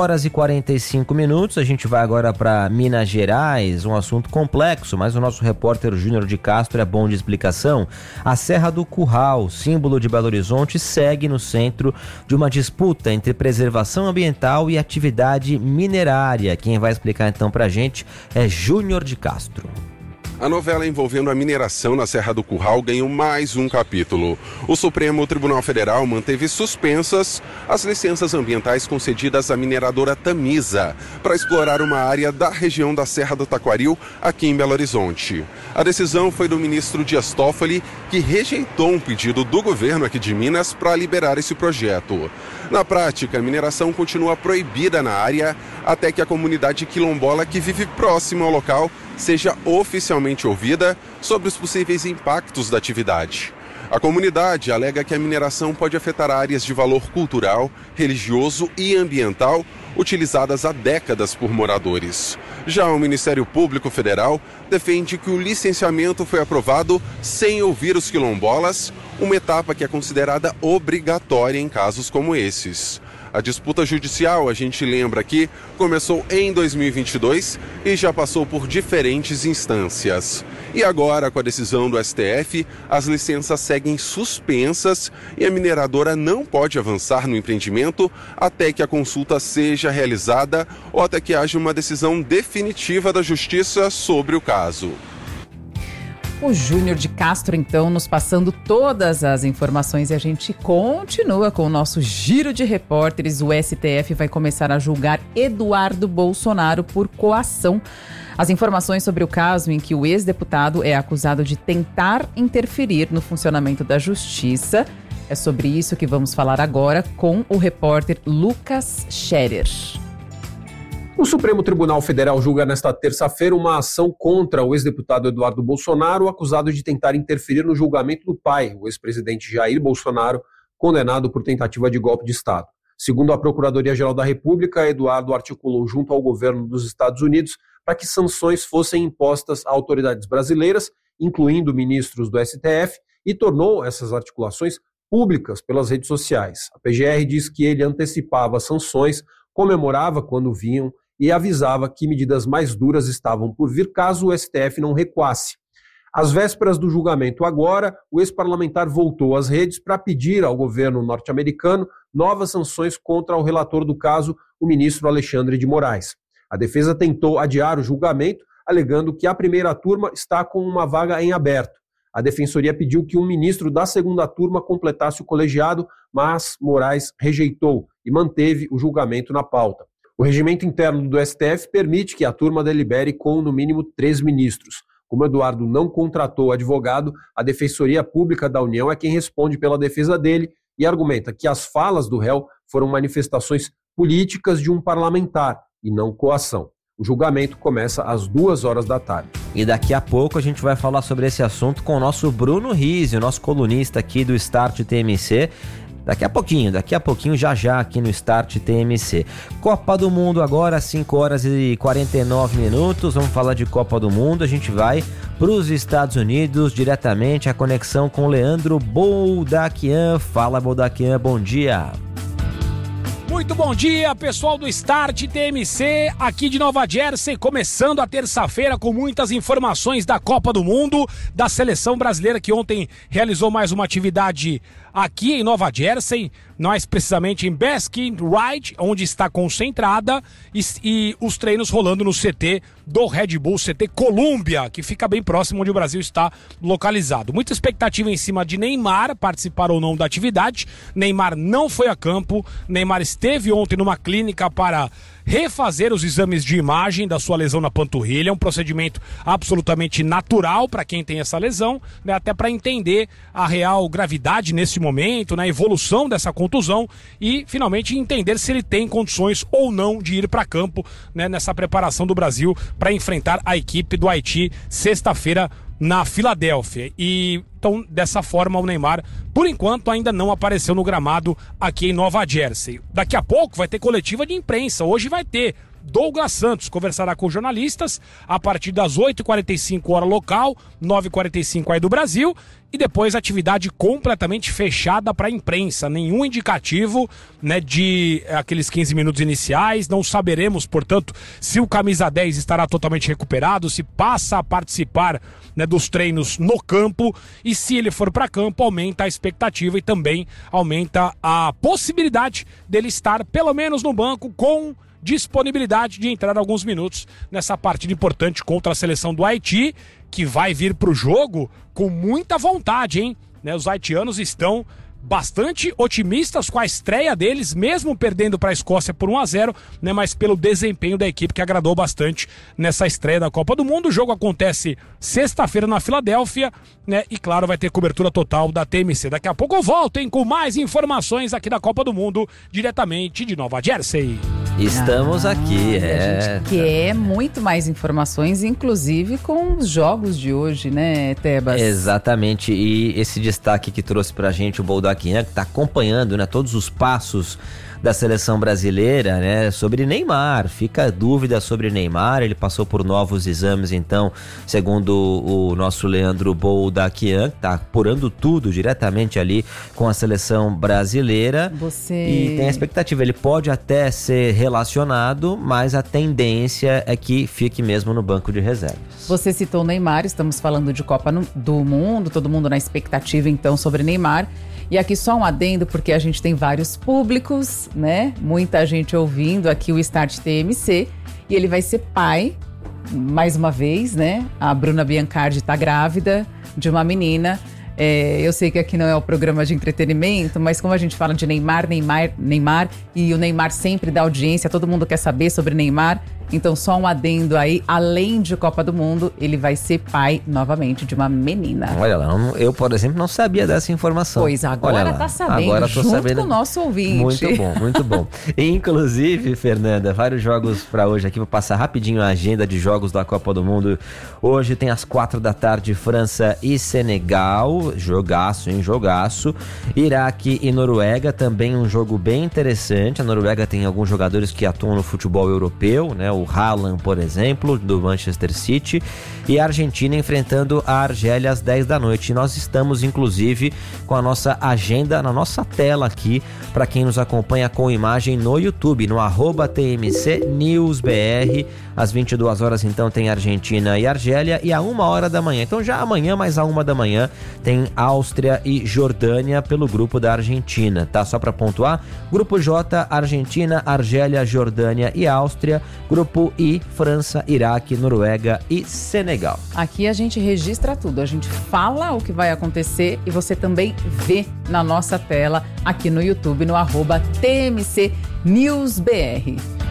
5h45, a gente vai agora para Minas Gerais, um assunto complexo, mas o nosso repórter Júnior de Castro é bom de explicação. A Serra do Curral, símbolo de Belo Horizonte, segue no centro de uma disputa entre preservação ambiental e atividade minerária. Quem vai explicar então pra gente é Júnior de Castro. A novela envolvendo a mineração na Serra do Curral ganhou mais um capítulo. O Supremo Tribunal Federal manteve suspensas as licenças ambientais concedidas à mineradora Tamisa para explorar uma área da região da Serra do Taquaril, aqui em Belo Horizonte. A decisão foi do ministro Dias Toffoli, que rejeitou um pedido do governo aqui de Minas para liberar esse projeto. Na prática, a mineração continua proibida na área até que a comunidade quilombola que vive próximo ao local seja oficialmente ouvida sobre os possíveis impactos da atividade. A comunidade alega que a mineração pode afetar áreas de valor cultural, religioso e ambiental utilizadas há décadas por moradores. Já o Ministério Público Federal defende que o licenciamento foi aprovado sem ouvir os quilombolas, uma etapa que é considerada obrigatória em casos como esses. A disputa judicial, a gente lembra aqui, começou em 2022 e já passou por diferentes instâncias. E agora, com a decisão do STF, as licenças seguem suspensas e a mineradora não pode avançar no empreendimento até que a consulta seja realizada ou até que haja uma decisão definitiva da Justiça sobre o caso. O Júnior de Castro, então, nos passando todas as informações, e a gente continua com o nosso giro de repórteres. O STF vai começar a julgar Eduardo Bolsonaro por coação. As informações sobre o caso em que o ex-deputado é acusado de tentar interferir no funcionamento da justiça. É sobre isso que vamos falar agora com o repórter Lucas Scherer. O Supremo Tribunal Federal julga nesta terça-feira uma ação contra o ex-deputado Eduardo Bolsonaro, acusado de tentar interferir no julgamento do pai, o ex-presidente Jair Bolsonaro, condenado por tentativa de golpe de Estado. Segundo a Procuradoria-Geral da República, Eduardo articulou junto ao governo dos Estados Unidos para que sanções fossem impostas a autoridades brasileiras, incluindo ministros do STF, e tornou essas articulações públicas pelas redes sociais. A PGR diz que ele antecipava sanções, comemorava quando vinham e avisava que medidas mais duras estavam por vir caso o STF não recuasse. Às vésperas do julgamento agora, o ex-parlamentar voltou às redes para pedir ao governo norte-americano novas sanções contra o relator do caso, o ministro Alexandre de Moraes. A defesa tentou adiar o julgamento, alegando que a primeira turma está com uma vaga em aberto. A defensoria pediu que um ministro da segunda turma completasse o colegiado, mas Moraes rejeitou e manteve o julgamento na pauta. O regimento interno do STF permite que a turma delibere com, no mínimo, 3 ministros. Como Eduardo não contratou advogado, a Defensoria Pública da União é quem responde pela defesa dele e argumenta que as falas do réu foram manifestações políticas de um parlamentar e não coação. O julgamento começa às 2h da tarde. E daqui a pouco a gente vai falar sobre esse assunto com o nosso Bruno Rizzi, o nosso colunista aqui do Start TMC. Daqui a pouquinho, já aqui no Start TMC. Copa do Mundo agora, 5h49. Vamos falar de Copa do Mundo. A gente vai para os Estados Unidos diretamente, a conexão com Leandro Boldaquian. Fala, Boldaquian, bom dia. Muito bom dia, pessoal do Start TMC, aqui de Nova Jersey, começando a terça-feira com muitas informações da Copa do Mundo, da seleção brasileira que ontem realizou mais uma atividade aqui em Nova Jersey, mais precisamente em Baskin Ridge, onde está concentrada, e os treinos rolando no CT do Red Bull, CT Columbia, que fica bem próximo onde o Brasil está localizado. Muita expectativa em cima de Neymar participar ou não da atividade. Neymar não foi a campo, Neymar esteve ontem numa clínica para refazer os exames de imagem da sua lesão na panturrilha, um procedimento absolutamente natural para quem tem essa lesão, né, até para entender a real gravidade nesse momento, na evolução dessa contusão e finalmente entender se ele tem condições ou não de ir para campo, né, nessa preparação do Brasil para enfrentar a equipe do Haiti sexta-feira na Filadélfia. E então, dessa forma, o Neymar, por enquanto, ainda não apareceu no gramado aqui em Nova Jersey. Daqui a pouco vai ter coletiva de imprensa. Hoje vai ter. Douglas Santos conversará com jornalistas a partir das 8h45 hora local, 9h45 aí do Brasil, e depois atividade completamente fechada para a imprensa, nenhum indicativo, né, de aqueles 15 minutos iniciais. Não saberemos, portanto, se o camisa 10 estará totalmente recuperado, se passa a participar, né, dos treinos no campo, e se ele for para campo, aumenta a expectativa e também aumenta a possibilidade dele estar pelo menos no banco com disponibilidade de entrar alguns minutos nessa partida importante contra a seleção do Haiti, que vai vir para o jogo com muita vontade, hein? Né, os haitianos estão bastante otimistas com a estreia deles, mesmo perdendo para a Escócia por 1-0, né, mas pelo desempenho da equipe que agradou bastante nessa estreia da Copa do Mundo. O jogo acontece sexta-feira na Filadélfia, né, e claro, vai ter cobertura total da TMC. Daqui a pouco eu volto, hein, com mais informações aqui da Copa do Mundo, diretamente de Nova Jersey. Estamos aqui, A gente quer muito mais informações, inclusive com os jogos de hoje, né, Tebas? Exatamente, e esse destaque que trouxe pra gente o Boldaquian, que tá acompanhando, né, todos os passos da seleção brasileira, né, sobre Neymar. Fica a dúvida sobre Neymar, ele passou por novos exames, então, segundo o nosso Leandro Boldaquian, tá apurando tudo diretamente ali com a seleção brasileira. E tem a expectativa, ele pode até ser relacionado, mas a tendência é que fique mesmo no banco de reservas. Você citou o Neymar, estamos falando de Copa do Mundo, todo mundo na expectativa então sobre Neymar. E aqui só um adendo, porque a gente tem vários públicos, né? Muita gente ouvindo aqui o Start TMC. E ele vai ser pai, mais uma vez, né? A Bruna Biancardi tá grávida de uma menina. Eu sei que aqui não é o programa de entretenimento, mas como a gente fala de Neymar, e o Neymar sempre dá audiência, todo mundo quer saber sobre Neymar. Então, só um adendo aí, além de Copa do Mundo, ele vai ser pai novamente de uma menina. Olha lá, eu, por exemplo, não sabia dessa informação. Pois agora tá sabendo, agora tô junto sabendo. Com o nosso ouvinte. Muito bom, muito bom. Inclusive, Fernanda, vários jogos para hoje aqui, vou passar rapidinho a agenda de jogos da Copa do Mundo. Hoje tem às 4 da tarde França e Senegal, jogaço, hein, jogaço. Iraque e Noruega, também um jogo bem interessante. A Noruega tem alguns jogadores que atuam no futebol europeu, né? O Haaland, por exemplo, do Manchester City, e a Argentina enfrentando a Argélia às 10 da noite. E nós estamos, inclusive, com a nossa agenda na nossa tela aqui, para quem nos acompanha com imagem no YouTube, no @TMCNewsBR. Às 22 horas, então, tem Argentina e Argélia, e à 1h da manhã. Então, já amanhã, mais à 1 da manhã, tem Áustria e Jordânia pelo grupo da Argentina, tá? Só para pontuar, grupo J, Argentina, Argélia, Jordânia e Áustria. Grupo I, França, Iraque, Noruega e Senegal. Aqui a gente registra tudo, a gente fala o que vai acontecer e você também vê na nossa tela aqui no YouTube, no @TMCNewsBR.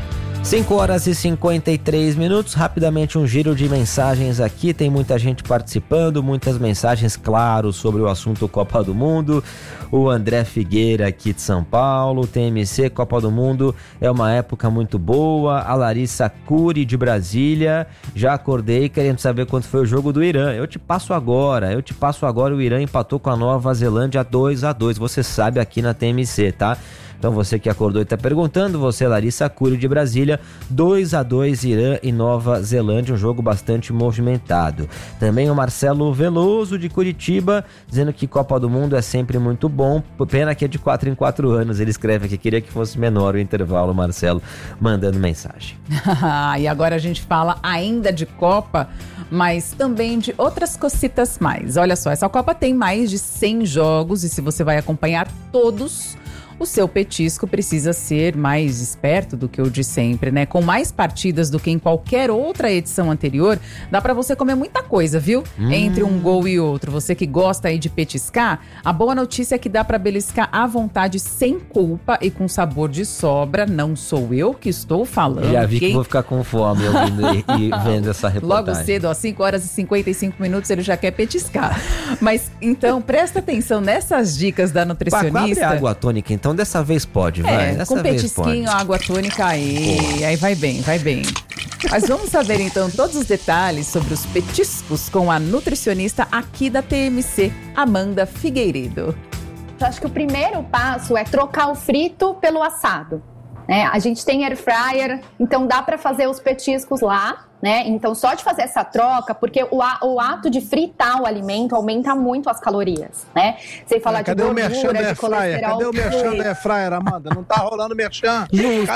5 horas e 53 minutos, rapidamente um giro de mensagens aqui, tem muita gente participando, muitas mensagens, claro, sobre o assunto Copa do Mundo. O André Figueira aqui de São Paulo, TMC, Copa do Mundo é uma época muito boa. A Larissa Cury de Brasília, já acordei querendo saber quanto foi o jogo do Irã. Eu te passo agora, o Irã empatou com a Nova Zelândia 2-2, você sabe aqui na TMC, tá? Então você que acordou e tá perguntando, você Larissa Cury de Brasília, 2-2 Irã e Nova Zelândia, um jogo bastante movimentado. Também o Marcelo Veloso de Curitiba, dizendo que Copa do Mundo é sempre muito bom, pena que é de 4 em 4 anos, ele escreve aqui, queria que fosse menor o intervalo, Marcelo, mandando mensagem. E agora a gente fala ainda de Copa, mas também de outras cocitas mais. Olha só, essa Copa tem mais de 100 jogos e se você vai acompanhar todos, o seu petisco precisa ser mais esperto do que o de sempre, né? Com mais partidas do que em qualquer outra edição anterior, dá pra você comer muita coisa, viu? Entre um gol e outro. Você que gosta aí de petiscar, a boa notícia é que dá pra beliscar à vontade, sem culpa e com sabor de sobra. Não sou eu que estou falando. Já vi que vou ficar com fome ouvindo e vendo essa reportagem. Logo cedo, ó, 5 horas e 55 minutos, ele já quer petiscar. Mas, então, presta atenção nessas dicas da nutricionista. Abre água tônica, então dessa vez pode, vai. Dessa com petisquinho, água tônica aí vai bem, vai bem. Mas vamos saber então todos os detalhes sobre os petiscos com a nutricionista aqui da TMC, Amanda Figueiredo. Eu acho que o primeiro passo é trocar o frito pelo assado. A gente tem air fryer, então dá para fazer os petiscos lá, né? Então só de fazer essa troca, porque o ato de fritar o alimento aumenta muito as calorias, né? Sem falar de gordura, de colesterol. Cadê o merchan da air fryer, Amanda? Não tá rolando merchan.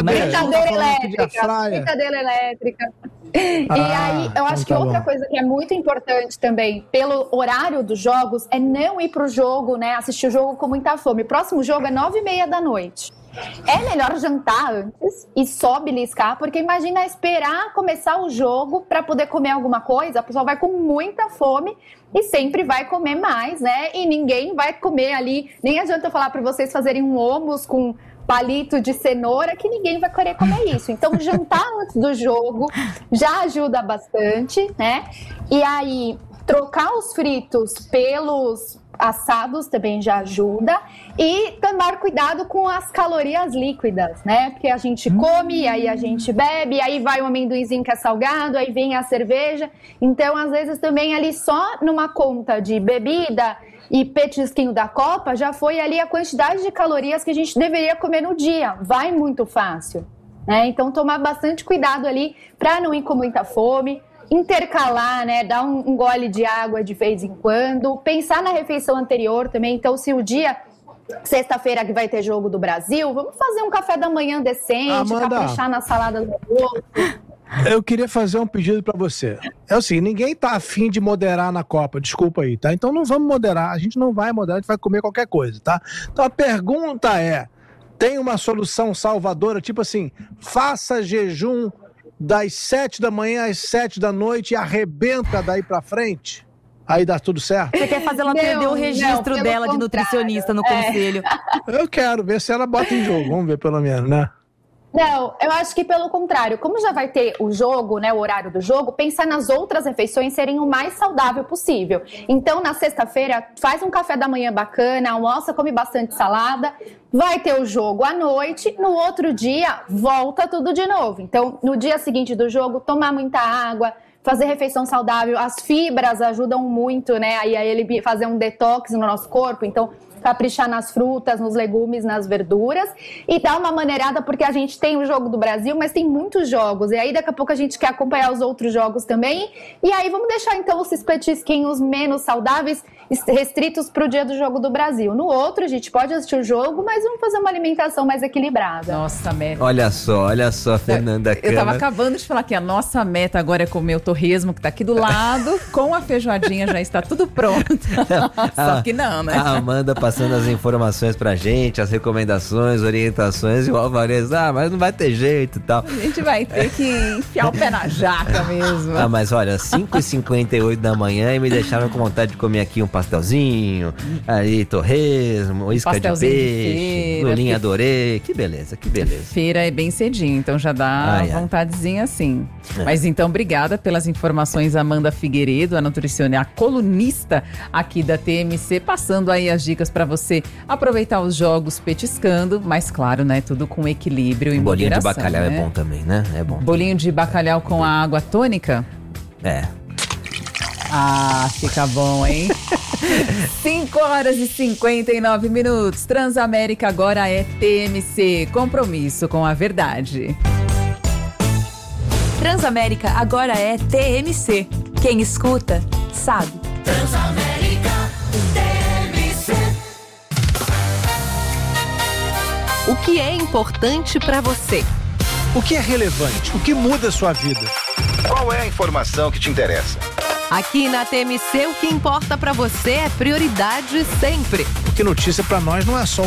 Fritadeira elétrica. E aí, eu acho que outra coisa que é muito importante também, pelo horário dos jogos, é não ir pro jogo, né? Assistir o jogo com muita fome. O próximo jogo é 9h30 da noite. É melhor jantar antes e só beliscar, porque imagina esperar começar o jogo para poder comer alguma coisa, a pessoa vai com muita fome e sempre vai comer mais, né? E ninguém vai comer ali, nem adianta eu falar para vocês fazerem um hummus com palito de cenoura, que ninguém vai querer comer isso. Então, jantar antes do jogo já ajuda bastante, né? E aí, trocar os fritos pelos assados também já ajuda. E tomar cuidado com as calorias líquidas, né? Porque a gente come, aí a gente bebe, aí vai o amendoinzinho que é salgado, aí vem a cerveja. Então, às vezes, também ali só numa conta de bebida e petisquinho da Copa, já foi ali a quantidade de calorias que a gente deveria comer no dia. Vai muito fácil, né? Então, tomar bastante cuidado ali para não ir com muita fome. Intercalar, né? Dar um gole de água de vez em quando. Pensar na refeição anterior também. Então, se o dia, sexta-feira que vai ter jogo do Brasil, vamos fazer um café da manhã decente, caprichar na salada do almoço. Eu queria fazer um pedido pra você. É o seguinte, ninguém tá afim de moderar na Copa, desculpa aí, tá? Então não vamos moderar, a gente não vai moderar, a gente vai comer qualquer coisa, tá? Então a pergunta é, tem uma solução salvadora, tipo assim, faça jejum das 7 da manhã às 7 da noite e arrebenta daí pra frente? Aí dá tudo certo? Você quer fazer ela perder o registro dela de nutricionista no conselho? Eu quero ver se ela bota em jogo, vamos ver pelo menos, né? Não, eu acho que pelo contrário, como já vai ter o jogo, né, o horário do jogo, pensar nas outras refeições serem o mais saudável possível. Então, na sexta-feira, faz um café da manhã bacana, almoça, come bastante salada, vai ter o jogo à noite, no outro dia, volta tudo de novo. Então, no dia seguinte do jogo, tomar muita água, fazer refeição saudável, as fibras ajudam muito, né, aí a ele fazer um detox no nosso corpo, então caprichar nas frutas, nos legumes, nas verduras e dar uma maneirada, porque a gente tem o jogo do Brasil, mas tem muitos jogos, e aí daqui a pouco a gente quer acompanhar os outros jogos também, e aí vamos deixar então esses petisquinhos menos saudáveis restritos para o dia do jogo do Brasil. No outro a gente pode assistir o jogo, mas vamos fazer uma alimentação mais equilibrada. Nossa, meta. Olha só, Fernanda Cana. Eu tava acabando de falar que a nossa meta agora é comer o torresmo que tá aqui do lado, com a feijoadinha já está tudo pronto. Só que não, né? A Amanda passando as informações pra gente, as recomendações, orientações, e o Alvarez, mas não vai ter jeito e tal. A gente vai ter que enfiar o pé na jaca mesmo. Mas olha, 5h58 da manhã e me deixaram com vontade de comer aqui um pastelzinho, aí torresmo, isca de peixe, lulinha adorei, que beleza, que beleza. Feira é bem cedinho, então já dá vontadezinha assim. Mas então, obrigada pelas informações, Amanda Figueiredo, a nutricionista, a colunista aqui da TMC, passando aí as dicas para você aproveitar os jogos petiscando, mas claro, né, tudo com equilíbrio e bolinho de moderação, bacalhau né? é bom também, né? É bom. Bolinho de bacalhau com a água tônica? Fica bom, hein? 5h59. Transamérica agora é TMC. Compromisso com a verdade. Transamérica agora é TMC. Quem escuta, sabe. Transamérica TMC. O que é importante para você? O que é relevante? O que muda a sua vida? Qual é a informação que te interessa? Aqui na TMC, o que importa para você é prioridade sempre. Porque notícia para nós não é só